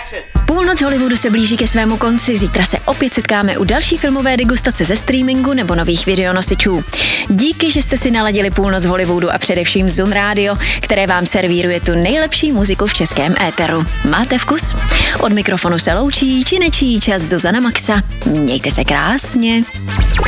Půlnoc Hollywoodu se blíží ke svému konci. Zítra se opět setkáme u další filmové degustace ze streamingu nebo nových videonosičů. Díky, že jste si naladili Půlnoc Hollywoodu a především Zun Radio, které vám servíruje tu nejlepší muziku v českém éteru. Máte vkus? Od mikrofonu se loučí či nečí čas Zuzana Maxa. Mějte se krásně.